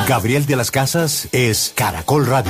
Gabriel de las Casas es Caracol Radio.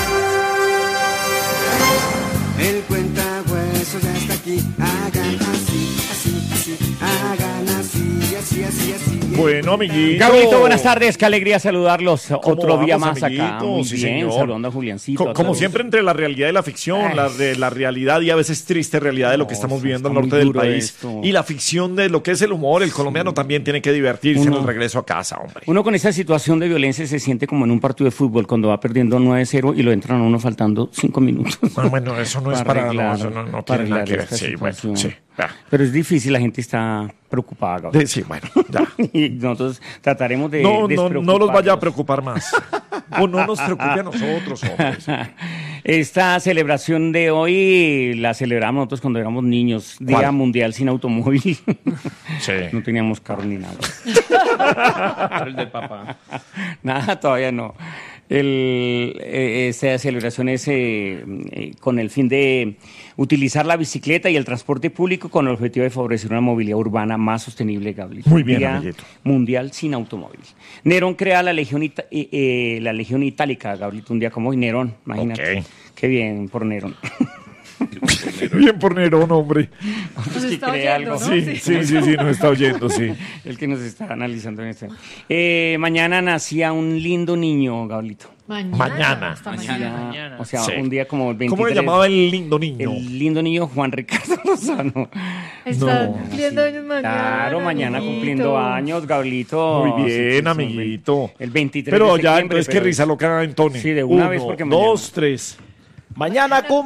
El cuentahuesos ya está aquí. Hagan así, así, así. Hagan así, así, así, así. Bueno, amiguito. Gabrielito, buenas tardes. Qué alegría saludarlos otro día más amiguito? acá. Muy Sí, bien, señor. saludando a Juliancito. Como siempre, entre la realidad y la ficción, la realidad y a veces triste realidad de lo que estamos viviendo al norte del país y la ficción de lo que es el humor. El colombiano también tiene que divertirse en el regreso a casa, hombre. Uno con esta situación de violencia se siente como en un partido de fútbol cuando va perdiendo 9-0 y lo entran a uno faltando 5 minutos. Bueno, eso no es para eso no tiene nada que ver. Sí, bueno, sí. Ya. Pero es difícil, la gente está preocupada, Gabriel. Sí, bueno, ya. Y nosotros trataremos de no los vaya a preocupar más. O no nos preocupe a nosotros, hombres. Esta celebración de hoy la celebramos nosotros cuando éramos niños. ¿Cuál? Día Mundial sin Automóvil. Sí. No teníamos carro ni nada. El del papá. Nada, todavía no. Esta celebración es con el fin de utilizar la bicicleta y el transporte público con el objetivo de favorecer una movilidad urbana más sostenible, Gabriel. Muy bien, Día amiguito. Mundial sin automóvil. Nerón crea la Legión Itálica, Gabriel, un día como hoy. Nerón, imagínate. Ok. Qué bien por Nerón. Bien por Nerón, hombre. Nos que está crea oyendo, algo. ¿no? Sí, nos está oyendo, sí. El que nos está analizando en este. Mañana nacía un lindo niño, Gabrielito. Mañana. Hasta O sea, Sí. un día como el 23. ¿Cómo le llamaba el lindo niño? El lindo niño Juan Ricardo Lozano. Está No. cumpliendo años mañana. Claro, mañana amiguito. cumpliendo años, Gabrielito. Muy bien, Sí, sí, amiguito. El 23 Pero de ya, septiembre. entonces, qué pero- risa loca, Antonio. Sí, de una vez, porque 1, 2, 3. Mañana cumple